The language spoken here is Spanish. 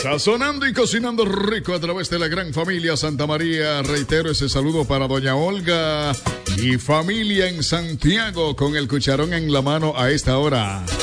Sazonando y cocinando rico a través de la gran familia Santa María. Reitero ese saludo para doña Olga y familia en Santiago con el cucharón en la mano a esta hora.